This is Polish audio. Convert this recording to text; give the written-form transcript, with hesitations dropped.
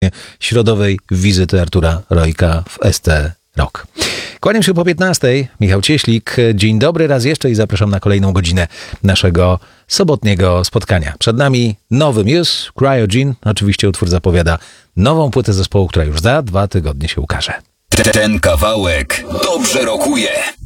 godzinie środowej wizyty Artura Rojka w ST Rock. Kłaniam się po 15. Michał Cieślik. Dzień dobry raz jeszcze i zapraszam na kolejną godzinę naszego sobotniego spotkania. Przed nami nowy Muse, Cryogen. Oczywiście utwór zapowiada nową płytę zespołu, która już za 2 tygodnie się ukaże. Ten kawałek dobrze rokuje.